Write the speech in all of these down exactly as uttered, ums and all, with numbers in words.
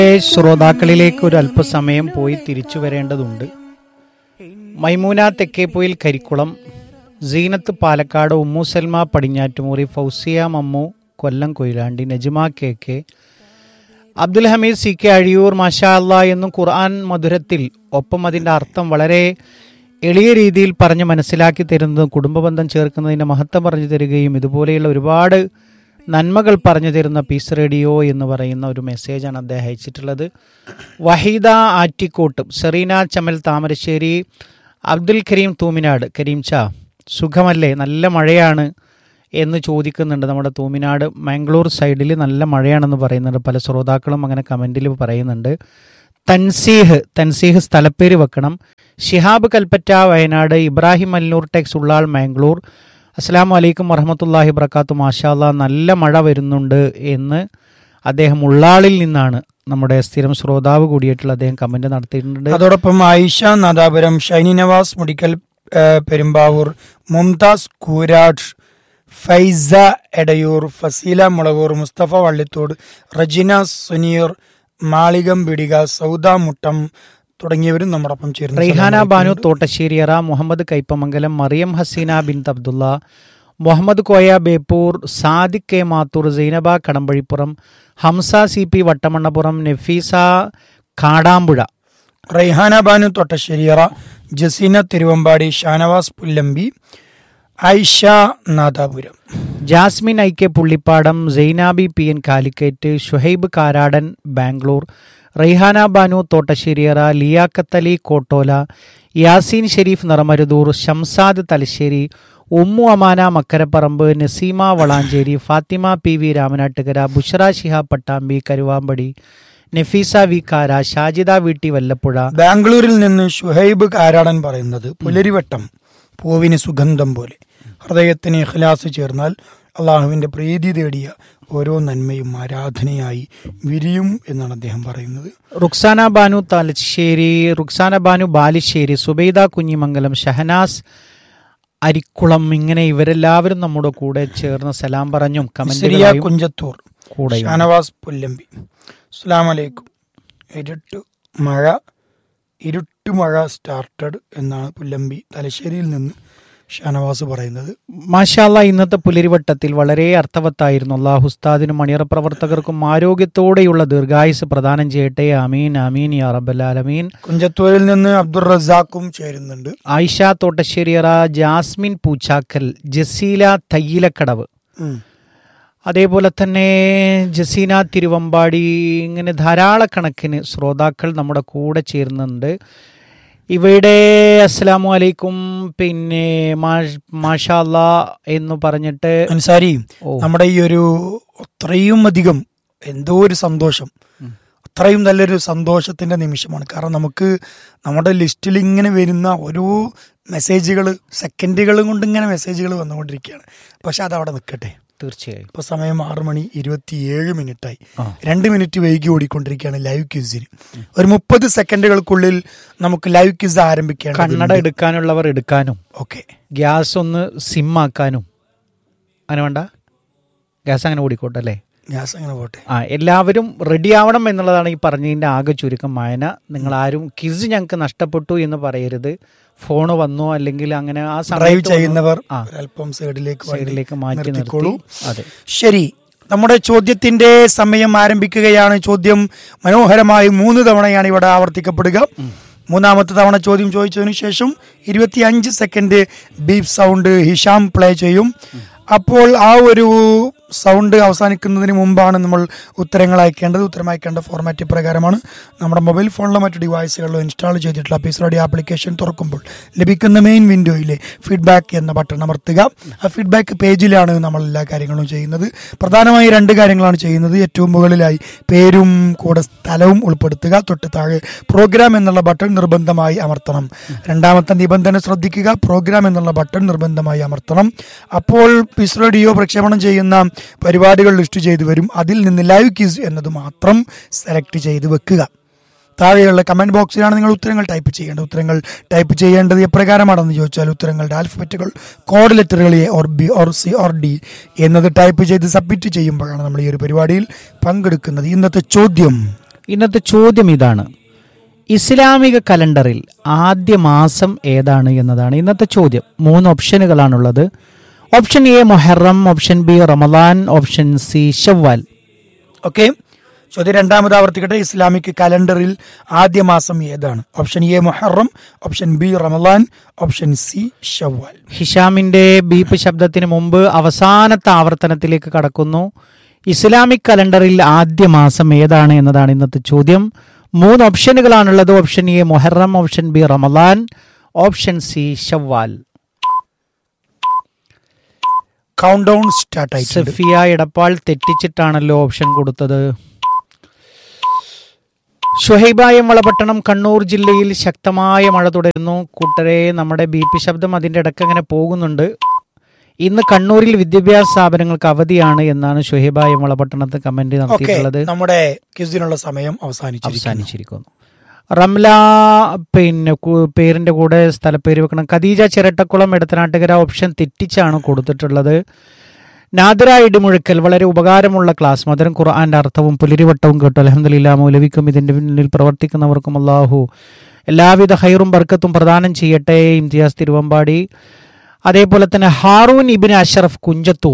ശ്രോതാക്കളിലേക്ക് ഒരു അല്പസമയം പോയി തിരിച്ചു വരേണ്ടതുണ്ട്. മൈമൂന തെക്കേപ്പൊയിൽ കരിക്കുളം, സീനത്ത് പാലക്കാട്, ഉമ്മു സൽമ പടിഞ്ഞാറ്റുമുറി, ഫൗസിയ മമ്മു കൊല്ലം Koyilandy, Najma K K, Abdul Hameed C K Azhiyur, മാഷാ അല്ലാ എന്നും ഖുർആൻ മധുരത്തിൽ ഒപ്പം അതിൻ്റെ അർത്ഥം വളരെ എളിയ രീതിയിൽ പറഞ്ഞ് മനസ്സിലാക്കി തരുന്നതും കുടുംബബന്ധം ചേർക്കുന്നതിൻ്റെ മഹത്വം പറഞ്ഞു തരികയും ഇതുപോലെയുള്ള ഒരുപാട് നന്മകൾ പറഞ്ഞു തരുന്ന പീസ് റേഡിയോ എന്ന് പറയുന്ന ഒരു മെസ്സേജാണ് അദ്ദേഹം അയച്ചിട്ടുള്ളത്. വഹീദ ആറ്റിക്കോട്ട്, സെറീന ചമൽ താമരശ്ശേരി, അബ്ദുൽ കരീം തൂമിനാട്. കരീം ചാ സുഖമല്ലേ? നല്ല മഴയാണ് എന്ന് ചോദിക്കുന്നുണ്ട്. നമ്മുടെ തൂമിനാട് മാംഗ്ലൂർ സൈഡിൽ നല്ല മഴയാണെന്ന് പറയുന്നുണ്ട്. പല ശ്രോതാക്കളും അങ്ങനെ കമൻറ്റിൽ പറയുന്നുണ്ട്. തൻസീഹ് തൻസീഹ് സ്ഥലപ്പേര് വെക്കണം. ഷിഹാബ് കൽപ്പറ്റ വയനാട്, ഇബ്രാഹിം അല്ലൂർ ടെക്സ് ഉള്ളാൾ മാംഗ്ലൂർ. അസ്സലാമു അലൈക്കും വറഹ്മത്തുള്ളാഹി വബറകാതുഹു. മാഷാ അല്ലാഹ് നല്ല മഴ വരുന്നുണ്ട് എന്ന് അദ്ദേഹം ഉള്ളാളിൽ നിന്നാണ്, നമ്മുടെ സ്ഥിരം ശ്രോതാവ് കൂടിയിട്ടുള്ള അദ്ദേഹം കമന്റ് നടത്തിയിട്ടുണ്ട്. അതോടൊപ്പം ആയിഷ നാദാപുരം, ഷൈനി നവാസ് മുടിക്കൽ പെരുമ്പാവൂർ, മുംതാസ് കൂരാട്, ഫൈസ എടയൂർ, ഫസീല മുളവൂർ, മുസ്തഫ വള്ളിത്തോട്, റജിന സുനീർ, മാളികം ബിടിക, സൗദ മുട്ടം തുടങ്ങിയവരും നമ്മോടൊപ്പം ചേർന്നു. റൈഹാന ബാനു തോട്ടശ്ശേരിയറ, മുഹമ്മദ് കൈപ്പമംഗലം, മറിയം ഹസീന ബിൻത് Abdulla, Muhammad Koya Beypore, Sadiq K Mathur, Zainaba Kadampazhipuram, Hamza C P Vattamannappuram, Nafeesa Kadampuzha. Raihana Banu Thottasseriyara, Jaseena Thiruvambady, Shanavas Pullampi, Aisha Nadapuram, Jasmine I K Pullippadam, Zainabi P N Calicut, Shuhaib Karadan Bangalore, Raihana Banu Thottasseriyara, Liyakathali Kottola, Yaseen Sharif Niramaruthur, Shamsad Thalassery, Umm Amana Makkaraparamba, Naseema Valanchery, Fathima P V Ramanattukara, Bushra Shihab Pattambi Karuvampadi, Nafeesa V കാര, ഷാജിദ വീട്ടി വല്ലപ്പുഴ. ബാംഗ്ലൂരിൽ നിന്ന് ഷുഹൈബ് കാരാടൻ പറയുന്നത്, പുലരിവട്ടം പൂവിന് സുഗന്ധം പോലെ ഹൃദയത്തിന് ഇഖ്ലാസ് ചേർന്നാൽ അള്ളാഹുവിന്റെ പ്രീതി തേടിയ ഓരോ നന്മയും ആരാധനയായി വിരിയും എന്നാണ് അദ്ദേഹം പറയുന്നത്. റുക്സാന ബാനു തലശ്ശേരി, റുക്സാന ബാനു ബാലിശ്ശേരി, സുബൈദ കുഞ്ഞിമംഗലം, ഷഹനാസ് അരിക്കുളം, ഇങ്ങനെ ഇവരെല്ലാവരും നമ്മുടെ കൂടെ ചേർന്ന് സലാം പറഞ്ഞും കമന്റ് കുഞ്ചത്തൂർ കൂടെ. ഷാനവാസ് പുല്ലമ്പി, അസ്സലാമു അലൈക്കും. ഇരുട്ട് മഴ ഇരുട്ട് മഴ സ്റ്റാർട്ടഡ് എന്നാണ് പുല്ലമ്പി തലശ്ശേരിയിൽ നിന്ന് ഷാനവാസ് പറയുന്നത്. മാഷാ അല്ലാഹ്, ഇന്നത്തെ പുലരിവട്ടത്തിൽ വളരെ അർത്ഥവത്തായിരുന്നു. അല്ലാഹു ഉസ്താദിനും മണിയറ പ്രവർത്തകർക്കും ആരോഗ്യത്തോടെയുള്ള ദീർഘായുസ് പ്രദാനം ചെയ്യട്ടെ. ആമീൻ ആമീൻ യാ റബ്ബൽ ആലമീൻ. കുഞ്ചത്തൂരിൽ നിന്ന് അബ്ദുൾ റസാഖും ചേരുന്നുണ്ട്. ആയിഷ തോട്ടശ്ശേരിയറ, ജാസ്മിൻ പൂച്ചാക്കൽ, ജസീല തയ്യിലക്കടവ്, അതേപോലെ തന്നെ ജസീന തിരുവമ്പാടി, ഇങ്ങനെ ധാരാളക്കണക്കിന് ശ്രോതാക്കൾ നമ്മുടെ കൂടെ ചേരുന്നുണ്ട്. ഇവിടെ അസ്സലാമു അലൈക്കും, പിന്നെ മാഷാ അല്ലാ എന്ന് പറഞ്ഞിട്ട് അൻസാരി, നമ്മുടെ ഈ ഒരു അത്രയും അധികം എന്തോ ഒരു സന്തോഷം, അത്രയും നല്ലൊരു സന്തോഷത്തിന്റെ നിമിഷമാണ്. കാരണം നമുക്ക് നമ്മുടെ ലിസ്റ്റിൽ ഇങ്ങനെ വരുന്ന ഓരോ മെസ്സേജുകൾ സെക്കൻഡുകൾ കൊണ്ട് ഇങ്ങനെ മെസ്സേജുകൾ വന്നുകൊണ്ടിരിക്കുകയാണ്. പക്ഷെ അതവിടെ നിൽക്കട്ടെ, തീർച്ചയായും ഇപ്പൊ സമയം ആറ് മണി ഇരുപത്തിയേഴ് മിനിറ്റായി. രണ്ട് മിനിറ്റ് വൈകി ഓടിക്കൊണ്ടിരിക്കുകയാണ് ലൈവ് ക്വിസിന്. ഒരു മുപ്പത് സെക്കൻഡുകൾക്കുള്ളിൽ നമുക്ക് ലൈവ് ക്വിസ് ആരംഭിക്കുകയാണ്. കണ്ണട എടുക്കാനുള്ളവർ എടുക്കാനും, ഓക്കെ, ഗ്യാസ് ഒന്ന് സിം ആക്കാനും. അങ്ങനെ വേണ്ട, ഗ്യാസ് അങ്ങനെ ഓടിക്കോട്ടെ അല്ലേ? ഗ്യാസ് അങ്ങനെ പോട്ടെ. ആ, എല്ലാവരും റെഡി ആവണം എന്നുള്ളതാണ് ഈ പറഞ്ഞതിൻ്റെ ആകെ ചുരുക്കം. മായന, നിങ്ങൾ ആരും ക്വിസ് ഞങ്ങൾക്ക് നഷ്ടപ്പെട്ടു എന്ന് പറയരുത്. ഫോണ് വന്നോ അല്ലെങ്കിൽ അങ്ങനെ ആ ഡ്രൈവ് ചെയ്യുന്നവർ അല്പം സൈഡിലേക്ക് സൈഡിലേക്ക് മാറ്റി നിർത്തിക്കോളൂ. അതെ, ശരി. നമ്മുടെ ചോദ്യത്തിന്റെ സമയം ആരംഭിക്കുകയാണ്. ചോദ്യം മനോഹരമായി മൂന്ന് തവണയാണ് ഇവിടെ ആവർത്തിക്കപ്പെടുക. മൂന്നാമത്തെ തവണ ചോദ്യം ചോദിച്ചതിനു ശേഷം ഇരുപത്തി അഞ്ച് second beep sound Hisham play ചെയ്യും. അപ്പോൾ ആ ഒരു സൗണ്ട് അവസാനിക്കുന്നതിന് മുമ്പാണ് നമ്മൾ ഉത്തരങ്ങൾ അയക്കേണ്ടത്. ഉത്തരം അയക്കേണ്ട ഫോർമാറ്റ് പ്രകാരമാണ്. നമ്മുടെ മൊബൈൽ ഫോണിലോ മറ്റു ഡിവൈസുകളിലോ ഇൻസ്റ്റാൾ ചെയ്തിട്ടുള്ള പീസ് റേഡിയോ ആപ്ലിക്കേഷൻ തുറക്കുമ്പോൾ ലഭിക്കുന്ന മെയിൻ വിൻഡോയിലെ ഫീഡ്ബാക്ക് എന്ന ബട്ടൺ അമർത്തുക. ആ ഫീഡ്ബാക്ക് പേജിലാണ് നമ്മൾ എല്ലാ കാര്യങ്ങളും ചെയ്യുന്നത്. പ്രധാനമായി രണ്ട് കാര്യങ്ങളാണ് ചെയ്യുന്നത്. ഏറ്റവും മുകളിലായി പേരും കൂടെ സ്ഥലവും ഉൾപ്പെടുത്തുക. തൊട്ട് താഴെ പ്രോഗ്രാം എന്നുള്ള ബട്ടൺ നിർബന്ധമായി അമർത്തണം. രണ്ടാമത്തെ നിബന്ധന ശ്രദ്ധിക്കുക, പ്രോഗ്രാം എന്നുള്ള ബട്ടൺ നിർബന്ധമായി അമർത്തണം. അപ്പോൾ പീസ് റേഡിയോ പ്രക്ഷേപണം ചെയ്യുന്ന പരിപാടികൾ ലിസ്റ്റ് ചെയ്തു വരും. അതിൽ നിന്ന് ലൈവ് ക്വിസ് എന്നത് മാത്രം സെലക്ട് ചെയ്ത് വെക്കുക. താഴെയുള്ള കമന്റ് ബോക്സിലാണ് നിങ്ങൾ ഉത്തരങ്ങൾ ടൈപ്പ് ചെയ്യേണ്ടത്. ഉത്തരങ്ങൾ ടൈപ്പ് ചെയ്യേണ്ടത് എപ്രകാരമാണെന്ന് ചോദിച്ചാൽ ഉത്തരങ്ങളുടെ ആൽഫബറ്റുകൾ code ലെറ്ററുകൾ A or B or C or D എന്നത് ടൈപ്പ് ചെയ്ത് സബ്മിറ്റ് ചെയ്യുമ്പോഴാണ് നമ്മൾ ഈ ഒരു പരിപാടിയിൽ പങ്കെടുക്കുന്നത്. ഇന്നത്തെ ചോദ്യം, ഇന്നത്തെ ചോദ്യം ഇതാണ്: ഇസ്ലാമിക കലണ്ടറിൽ ആദ്യ മാസം ഏതാണ് എന്നതാണ് ഇന്നത്തെ ചോദ്യം. മൂന്ന് ഓപ്ഷനുകളാണുള്ളത്. Option A Muharram, option B Ramadan, option C Shawwal. Okay, ചോദ്യം രണ്ടാമത് ആവർത്തിക്കട്ടെ. ഇസ്ലാമിക് കലണ്ടറിൽ ആദ്യ മാസം ഏതാണ്? Option A Muharram, option B Ramadan, option C Shawwal. ഹിഷാമിന്റെ beep ശബ്ദത്തിന് മുമ്പ് അവസാനത്തെ ആവർത്തനത്തിലേക്ക് കടക്കുന്നു. ഇസ്ലാമിക് കലണ്ടറിൽ ആദ്യ മാസം ഏതാണ് എന്നതാണ് ഇന്നത്തെ ചോദ്യം. മൂന്ന് ഓപ്ഷനുകളാണുള്ളത്. Option A Muharram, option B Ramadan, option C Shawwal. Count down start ആയി. സഫിയ എടപ്പാൾ തെറ്റിച്ചിട്ടാണല്ലോ ഓപ്ഷൻ കൊടുത്തത്. ഷുഹൈബായം വളപട്ടണം കണ്ണൂർ ജില്ലയിൽ ശക്തമായ മഴ തുടരുന്നു. കൂട്ടരെ, നമ്മുടെ ബി പി ശബ്ദം അതിൻ്റെ ഇടയ്ക്ക് അങ്ങനെ പോകുന്നുണ്ട്. ഇന്ന് കണ്ണൂരിൽ വിദ്യാഭ്യാസ സ്ഥാപനങ്ങൾക്ക് അവധിയാണ് എന്നാണ് ഷുഹൈബായം വളപട്ടണത്ത് കമന്റ് നടത്തിയിട്ടുള്ളത്. നമ്മുടെ ക്വിസിനുള്ള സമയം അവസാനിച്ചിരിക്കുന്നു. റംല പിന്നെ പേരിന്റെ കൂടെ സ്ഥലപ്പേര് വെക്കണം. ഖദീജ ചിരട്ടക്കുളം എടത്തനാട്ടുകര ഓപ്ഷൻ തെറ്റിച്ചാണ് കൊടുത്തിട്ടുള്ളത്. നാദിറ ഇടിമുഴക്കൽ വളരെ ഉപകാരമുള്ള ക്ലാസ്. മധുരം ഖുർആന്റെ അർത്ഥവും പുലരിവട്ടവും കേട്ടു. അൽഹംദുലില്ലാ. മൗലവിക്കും ഇതിന്റെ പിന്നിൽ പ്രവർത്തിക്കുന്നവർക്കും അല്ലാഹു എല്ലാവിധ ഹൈറും ബർക്കത്തും പ്രദാനം ചെയ്യട്ടെ. ഇംതിയാസ് തിരുവമ്പാടി. അതേപോലെ തന്നെ ഹാറൂൻ ഇബിൻ അഷറഫ് കുഞ്ചത്തൂർ.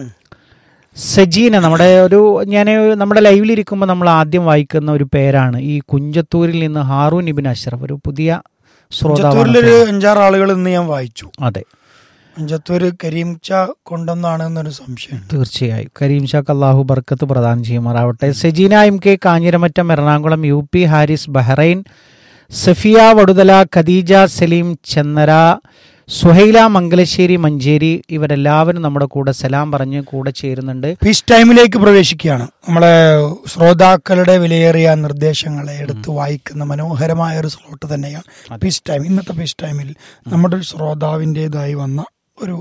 സജീന, നമ്മുടെ ഒരു ഞാൻ നമ്മുടെ ലൈവിലിരിക്കുമ്പോൾ നമ്മൾ ആദ്യം വായിക്കുന്ന ഒരു പേരാണ് ഈ കുഞ്ചത്തൂരിൽ നിന്ന് ഹാറൂൻ ഇബിൻ അഷറഫ്. ഒരു പുതിയ ശ്രോതാവ്. അഞ്ചാറ് ആളുകൾ ഇന്ന് ഞാൻ വായിച്ചു. അതെ, കുഞ്ചത്തൂര് കരീം ഷാ കൊണ്ടുവന്നാണ് എന്നൊരു സംശയം. തീർച്ചയായും കരീം ഷാക്ക് അള്ളാഹു ബർക്കത്ത് പ്രദാനം ചെയ്യുമാറാവട്ടെ. Sajina M K Kanjiramattom Ernakulam U P, Haris Bahrain, Safiya Vaduthala, Khadija Saleem Chennara, Suhaila Mangalassery Manjeri, ഇവരെല്ലാവരും നമ്മുടെ കൂടെ സലാം പറഞ്ഞ് കൂടെ ചേരുന്നുണ്ട്. പീസ് ടൈമിലേക്ക് പ്രവേശിക്കുകയാണ്. നമ്മളെ ശ്രോതാക്കളുടെ വിലയേറിയ നിർദ്ദേശങ്ങളെ എടുത്ത് വായിക്കുന്ന മനോഹരമായ ഒരു സ്ലോട്ട് തന്നെയാണ് പീസ് ടൈം. ഇന്നത്തെ പീസ് ടൈമിൽ നമ്മുടെ ഒരു ശ്രോതാവിൻ്റെതായി വന്ന ഒരു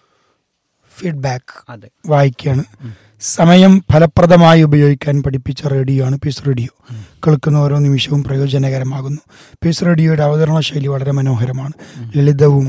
ഫീഡ്ബാക്ക് വായിക്കുകയാണ്. സമയം ഫലപ്രദമായി ഉപയോഗിക്കാൻ പഠിപ്പിച്ച റേഡിയോ ആണ് പീസ് റേഡിയോ. കേൾക്കുന്ന ഓരോ നിമിഷവും പ്രയോജനകരമാകുന്നു. പീസ് റേഡിയോയുടെ അവതരണ ശൈലി വളരെ മനോഹരമാണ്. ലളിതവും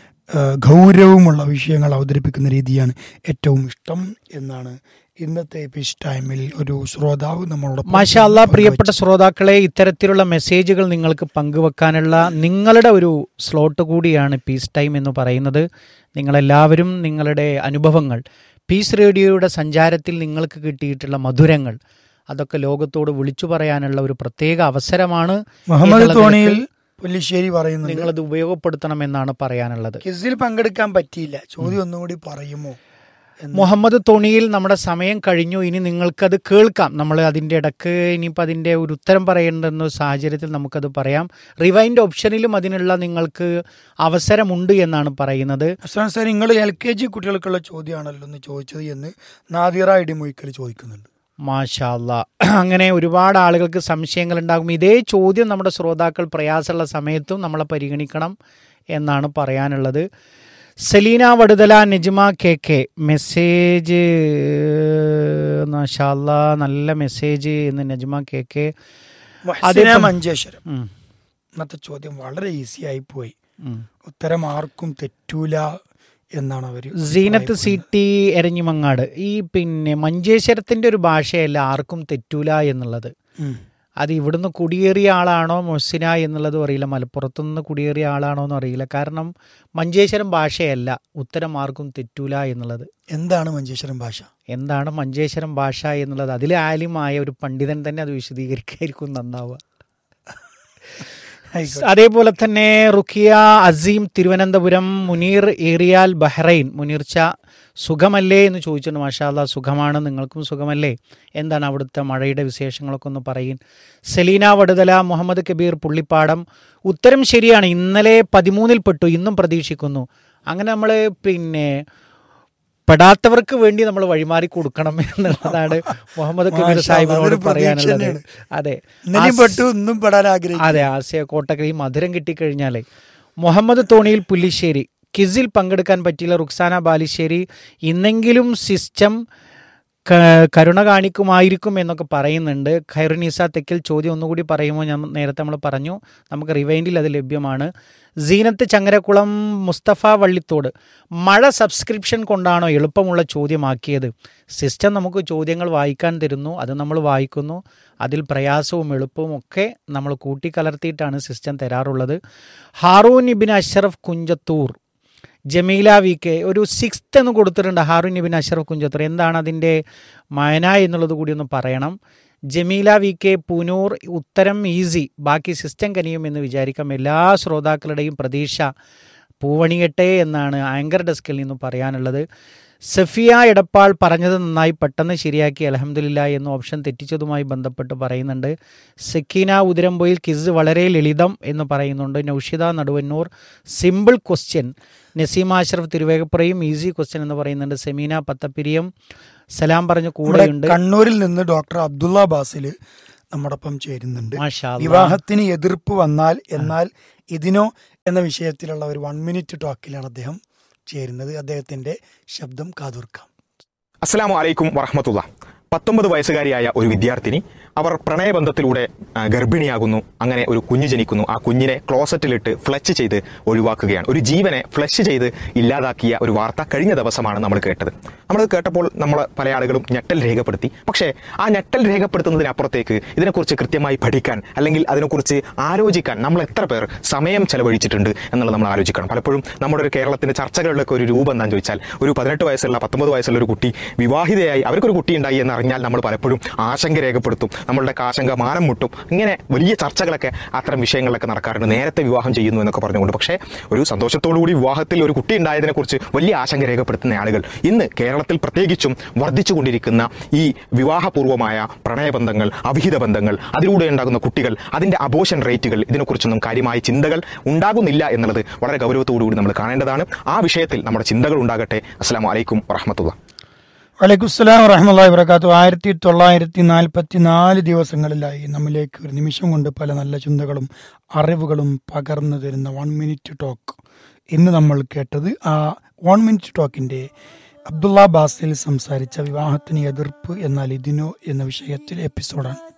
ഗൗരവമുള്ള വിഷയങ്ങൾ അവതരിപ്പിക്കുന്ന രീതിയാണ് ഏറ്റവും ഇഷ്ടം എന്നാണ് ഇന്നത്തെ പീസ് ടൈമിൽ ഒരു ശ്രോതാവ് നമ്മളോട്. മാഷാ അല്ലാഹ്. പ്രിയപ്പെട്ട ശ്രോതാക്കളെ, ഇത്തരത്തിലുള്ള മെസ്സേജുകൾ നിങ്ങൾക്ക് പങ്കുവെക്കാനുള്ള നിങ്ങളുടെ ഒരു സ്ലോട്ട് കൂടിയാണ് പീസ് ടൈം എന്ന് പറയുന്നത്. നിങ്ങളെല്ലാവരും നിങ്ങളുടെ അനുഭവങ്ങൾ, പീസ് റേഡിയോയുടെ സഞ്ചാരത്തിൽ നിങ്ങൾക്ക് കിട്ടിയിട്ടുള്ള മധുരങ്ങൾ, അതൊക്കെ ലോകത്തോട് വിളിച്ചു പറയാനുള്ള ഒരു പ്രത്യേക അവസരമാണ്. മുഹമ്മദ് തോണിയിൽ പുല്ലിശ്ശേരി പറയുന്നത് നിങ്ങളത് ഉപയോഗപ്പെടുത്തണമെന്നാണ് പറയാനുള്ളത്. ക്വിസിൽ പങ്കെടുക്കാൻ പറ്റിയില്ല. ചോദ്യം ഒന്നുകൂടി പറയുമോ? മുഹമ്മദ് തോണിയിൽ നമ്മുടെ സമയം കഴിഞ്ഞു. ഇനി നിങ്ങൾക്കത് കേൾക്കാം. നമ്മൾ അതിൻ്റെ ഇടക്ക് ഇനിയിപ്പോൾ അതിൻ്റെ ഒരു ഉത്തരം പറയേണ്ടെന്ന സാഹചര്യത്തിൽ നമുക്കത് പറയാം. റിവൈൻഡ് ഓപ്ഷനിലും അതിനുള്ള നിങ്ങൾക്ക് അവസരമുണ്ട് എന്നാണ് പറയുന്നത്. സാർ, നിങ്ങൾ എൽ കെ ജി കുട്ടികൾക്കുള്ള ചോദ്യമാണല്ലോ എന്ന് ചോദിച്ചത് എന്ന് നാദിറ ഇടിമുഴിക്കൽ ചോദിക്കുന്നുണ്ട്. മാഷാ അല്ലാഹ്. അങ്ങനെ ഒരുപാട് ആളുകൾക്ക് സംശയങ്ങൾ ഉണ്ടാകും. ഇതേ ചോദ്യം നമ്മുടെ ശ്രോതാക്കൾ പ്രയാസമുള്ള സമയത്തും നമ്മളെ പരിഗണിക്കണം എന്നാണ് പറയാനുള്ളത്. Saleena Vaduthala, Najma K K message. മാഷാ അല്ലാഹ്, നല്ല മെസ്സേജ് എന്ന് നജ്മ കെ കെ. മഞ്ചേശ്വരം. ഇന്നത്തെ ചോദ്യം വളരെ ഈസി ആയി പോയി. ഉത്തരം ആർക്കും തെറ്റൂല എന്നാണ് അവർ. Zeenath C T Eranhimangad. ഈ പിന്നെ മഞ്ചേശ്വരത്തിന്റെ ഒരു ഭാഷയല്ല ആർക്കും തെറ്റൂല എന്നുള്ളത്. അത് ഇവിടുന്ന് കുടിയേറിയ ആളാണോ മൊസിന എന്നുള്ളതും അറിയില്ല, മലപ്പുറത്തുനിന്ന് കുടിയേറിയ ആളാണോ എന്നും അറിയില്ല. കാരണം മഞ്ചേശ്വരം ഭാഷയല്ല ഉത്തരം ആർക്കും തെറ്റൂല എന്നുള്ളത്. എന്താണ് മഞ്ചേശ്വരം ഭാഷ? എന്താണ് മഞ്ചേശ്വരം ഭാഷ എന്നുള്ളത് അതിൽ ആലിമായ ഒരു പണ്ഡിതൻ തന്നെ അത് വിശദീകരിക്കായിരിക്കും നന്നാവുക. അതേപോലെ തന്നെ റുഖിയ അസീം തിരുവനന്തപുരം, മുനീർ ഏറിയാൽ ബഹ്റൈൻ. മുനീർച്ച സുഖമല്ലേ എന്ന് ചോദിച്ചിട്ടുണ്ട്. മാഷാ അല്ലാഹ്, സുഖമാണ്. നിങ്ങൾക്കും സുഖമല്ലേ? എന്താണ് അവിടുത്തെ മഴയുടെ വിശേഷങ്ങളൊക്കെ ഒന്ന് പറയും. സെലീന വടുതല, മുഹമ്മദ് കബീർ പുള്ളിപ്പാടം. ഉത്തരം ശരിയാണ്. ഇന്നലെ പതിമൂന്നിൽ പെട്ടു, ഇന്നും പ്രതീക്ഷിക്കുന്നു. അങ്ങനെ നമ്മൾ പിന്നെ പെടാത്തവർക്ക് വേണ്ടി നമ്മൾ വഴിമാറി കൊടുക്കണം എന്നുള്ളതാണ് മുഹമ്മദ് കബീർ സാഹിബിനോട് പറയാനുള്ളത്. അതെ അതെ ആസിയ കോട്ടക്കൽ. ഈ മധുരം കിട്ടിക്കഴിഞ്ഞാലേ. മുഹമ്മദ് തോണിയിൽ പുല്ലിശ്ശേരി. ക്വിസിൽ പങ്കെടുക്കാൻ പറ്റിയില്ല. റുക്സാന ബാലിശ്ശേരി. ഇന്നെങ്കിലും സിസ്റ്റം ക- കരുണ കാണിക്കുമായിരിക്കും എന്നൊക്കെ പറയുന്നുണ്ട്. ഖൈറുനിസ തെക്കിൽ ചോദ്യം ഒന്നുകൂടി പറയുമ്പോൾ ഞാൻ നേരത്തെ നമ്മൾ പറഞ്ഞു, നമുക്ക് റിവൈൻഡിൽ അത് ലഭ്യമാണ്. സീനത്ത് ചങ്ങരക്കുളം മുസ്തഫ വള്ളിത്തോട്, മഴ സബ്സ്ക്രിപ്ഷൻ കൊണ്ടാണോ എളുപ്പമുള്ള ചോദ്യമാക്കിയത്? സിസ്റ്റം നമുക്ക് ചോദ്യങ്ങൾ വായിക്കാൻ തരുന്നു, അത് നമ്മൾ വായിക്കുന്നു, അതിൽ പ്രയാസവും എളുപ്പവും ഒക്കെ നമ്മൾ കൂട്ടിക്കലർത്തിയിട്ടാണ് സിസ്റ്റം തരാറുള്ളത്. ഹാറൂൻ ഇബിൻ അഷ്റഫ് കുഞ്ചത്തൂർ, ജമീല വി കെ ഒരു സിക്സ്ത് എന്ന് കൊടുത്തിട്ടുണ്ട്. ഹാറൂൻ ഇബിൻ അഷ്റഫ് കുഞ്ചത്തൂർ, എന്താണ് അതിൻ്റെ മയന എന്നുള്ളത് കൂടി ഒന്ന് പറയണം. ജമീല വി കെ പുനൂർ, ഉത്തരം ഈസി, ബാക്കി സിസ്റ്റം കനിയും എന്ന് വിചാരിക്കാം. എല്ലാ ശ്രോതാക്കളുടെയും പ്രതീക്ഷ പൂവണിയട്ടെ എന്നാണ് ആങ്കർ ഡെസ്കിൽ നിന്നും പറയാനുള്ളത്. സഫിയ എടപ്പാൾ പറഞ്ഞത് നന്നായി, പെട്ടെന്ന് ശരിയാക്കി അൽഹംദുലില്ലാ എന്ന് ഓപ്ഷൻ തെറ്റിച്ചതുമായി ബന്ധപ്പെട്ട് പറയുന്നുണ്ട്. സക്കീന ഉതിരമ്പൊയിൽ കിസ് വളരെ ലളിതം എന്ന് പറയുന്നുണ്ട്. Naushida Naduvannur simple question. Naseema Ashraf തിരുവേഗപ്പുറയും easy question എന്ന് പറയുന്നുണ്ട്. സെമീന പത്തപ്പിരിയം സലാം പറഞ്ഞു കൂടെയുണ്ട്. കണ്ണൂരിൽ നിന്ന് ഡോക്ടർ അബ്ദുള്ള ബാസിൽ നമ്മോടൊപ്പം ചേരുന്നുണ്ട്. മാഷാ അല്ലാ. വിവാഹത്തിന് എതിർപ്പ് വന്നാൽ എന്നാൽ ഇതിനോ എന്ന വിഷയത്തിലുള്ള ഒരു വൺ മിനിറ്റ് ടോക്കിലാണ് അദ്ദേഹം ചേരുന്നത്. അദ്ദേഹത്തിന്റെ ശബ്ദം കാതോർക്കാം. അസ്സലാമു അലൈക്കും വറഹ്മത്തുള്ളാഹ്. പത്തൊമ്പത് വയസ്സുകാരിയായ ഒരു വിദ്യാർത്ഥിനി, അവർ പ്രണയബന്ധത്തിലൂടെ ആ, ഗർഭിണിയാകുന്നു. അങ്ങനെ ഒരു കുഞ്ഞ് ജനിക്കുന്നു. ആ കുഞ്ഞിനെ ക്ലോസറ്റിലിട്ട് ഫ്ലഷ് ചെയ്ത് ഒഴിവാക്കുകയാണ്. ഒരു ജീവനെ ഫ്ലഷ് ചെയ്ത് ഇല്ലാതാക്കിയ ഒരു വാർത്ത കഴിഞ്ഞ ദിവസമാണ് നമ്മൾ കേട്ടത്. നമ്മളത് കേട്ടപ്പോൾ നമ്മൾ പല ആളുകളും ഞെട്ടൽ രേഖപ്പെടുത്തി. പക്ഷേ ആ ഞെട്ടൽ രേഖപ്പെടുത്തുന്നതിനപ്പുറത്തേക്ക് ഇതിനെക്കുറിച്ച് കൃത്യമായി പഠിക്കാൻ അല്ലെങ്കിൽ അതിനെക്കുറിച്ച് ആലോചിക്കാൻ നമ്മൾ എത്ര പേർ സമയം ചെലവഴിച്ചിട്ടുണ്ട് എന്നുള്ളത് നമ്മൾ ആലോചിക്കണം. പലപ്പോഴും നമ്മുടെ ഒരു കേരളത്തിന്റെ ചർച്ചകളിലൊക്കെ ഒരു രൂപം എന്താണെന്ന് ചോദിച്ചാൽ, ഒരു പതിനെട്ട് വയസ്സുള്ള പത്തൊമ്പത് വയസ്സുള്ള ഒരു കുട്ടി വിവാഹിതയായി അവർക്കൊരു കുട്ടി ഉണ്ടായി എന്ന് അറിഞ്ഞാൽ നമ്മൾ പലപ്പോഴും ആശങ്ക രേഖപ്പെടുത്തും, നമ്മളുടെ ആശങ്ക മാനം മുട്ടും. ഇങ്ങനെ വലിയ ചർച്ചകളൊക്കെ അത്തരം വിഷയങ്ങളിലൊക്കെ നടക്കാറുണ്ട്. നേരത്തെ വിവാഹം ചെയ്യുന്നു എന്നൊക്കെ പറഞ്ഞുകൊണ്ട്. പക്ഷേ ഒരു സന്തോഷത്തോടുകൂടി വിവാഹത്തിൽ ഒരു കുട്ടി ഉണ്ടായതിനെക്കുറിച്ച് വലിയ ആശങ്ക രേഖപ്പെടുത്തുന്ന ആളുകൾ ഇന്ന് കേരളത്തിൽ പ്രത്യേകിച്ചും വർദ്ധിച്ചുകൊണ്ടിരിക്കുന്ന ഈ വിവാഹപൂർവമായ പ്രണയബന്ധങ്ങൾ, അവിഹിത ബന്ധങ്ങൾ, അതിലൂടെ ഉണ്ടാകുന്ന കുട്ടികൾ, അതിന്റെ അബോഷൻ റേറ്റുകൾ, ഇതിനെക്കുറിച്ചൊന്നും കാര്യമായ ചിന്തകൾ ഉണ്ടാകുന്നില്ല എന്നുള്ളത് വളരെ ഗൗരവത്തോടുകൂടി നമ്മൾ കാണേണ്ടതാണ്. ആ വിഷയത്തിൽ നമ്മുടെ ചിന്തകൾ ഉണ്ടാകട്ടെ. അസ്സലാമു അലൈക്കും വറഹ്മത്തുള്ളാഹി. വലൈക്കുസ്സലാം വറഹ്മത്തുള്ളാഹി വബറകാതുഹു. ആയിരത്തി തൊള്ളായിരത്തി നാൽപ്പത്തി നാല് ദിവസങ്ങളിലായി നമ്മിലേക്ക് ഒരു നിമിഷം കൊണ്ട് പല നല്ല ചിന്തകളും അറിവുകളും പകർന്നു തരുന്ന വൺ മിനിറ്റ് ടോക്ക്. ഇന്ന് നമ്മൾ കേട്ടത് ആ വൺ മിനിറ്റ് ടോക്കിന്റെ അബ്ദുള്ള ബാസിൽ സംസാരിച്ച വിവാഹത്തിന് എതിർപ്പ് എന്നാൽ ഇതിനോ എന്ന വിഷയത്തിലെ എപ്പിസോഡാണ്.